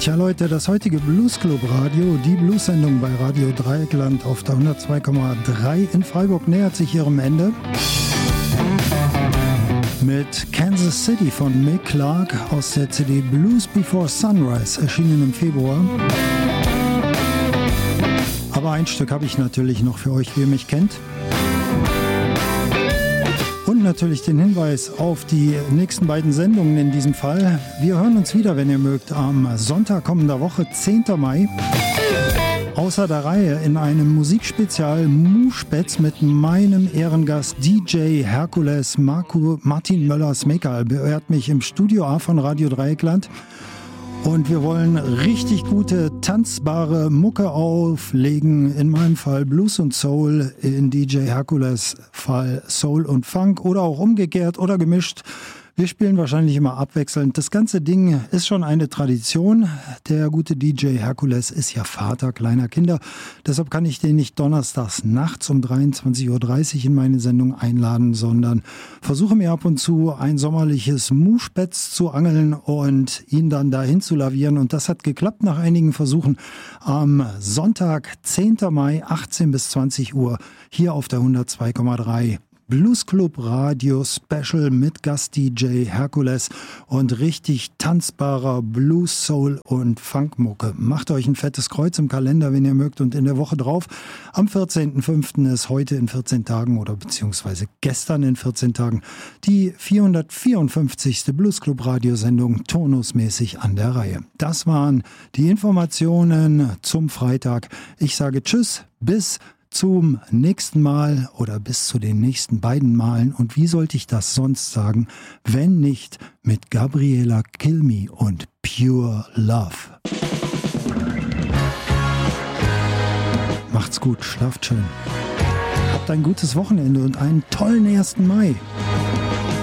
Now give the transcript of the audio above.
Tja Leute, das heutige Blues Club Radio, die Blues-Sendung bei Radio Dreieckland auf der 102,3 in Freiburg nähert sich ihrem Ende. Mit Kansas City von Mick Clark aus der CD Blues Before Sunrise, erschienen im Februar. Aber ein Stück habe ich natürlich noch für euch, wie ihr mich kennt. Und natürlich den Hinweis auf die nächsten beiden Sendungen in diesem Fall. Wir hören uns wieder, wenn ihr mögt, am Sonntag kommender Woche, 10. Mai. Außer der Reihe in einem Musikspezial Muspetz mit meinem Ehrengast DJ Herkules Martin Möller-Smekal beehrt mich im Studio A von Radio Dreieckland. Und wir wollen richtig gute, tanzbare Mucke auflegen. In meinem Fall Blues und Soul, in DJ Herkules Fall Soul und Funk oder auch umgekehrt oder gemischt. Wir spielen wahrscheinlich immer abwechselnd. Das ganze Ding ist schon eine Tradition. Der gute DJ Herkules ist ja Vater kleiner Kinder. Deshalb kann ich den nicht donnerstags nachts um 23.30 Uhr in meine Sendung einladen, sondern versuche mir ab und zu ein sommerliches Muspetz zu angeln und ihn dann dahin zu lavieren. Und das hat geklappt nach einigen Versuchen. Am Sonntag, 10. Mai, 18 bis 20 Uhr, hier auf der 102,3. Blues Club Radio Special mit Gast-DJ Herkules und richtig tanzbarer Blues, Soul und Funkmucke. Macht euch ein fettes Kreuz im Kalender, wenn ihr mögt. Und in der Woche drauf, am 14.05. ist heute in 14 Tagen oder beziehungsweise gestern in 14 Tagen die 454. Blues Club Radiosendung turnusmäßig an der Reihe. Das waren die Informationen zum Freitag. Ich sage Tschüss, bis zum nächsten Mal oder bis zu den nächsten beiden Malen. Und wie sollte ich das sonst sagen, wenn nicht mit Gabriela Kilmi und Pure Love. Macht's gut, schlaft schön. Habt ein gutes Wochenende und einen tollen 1. Mai.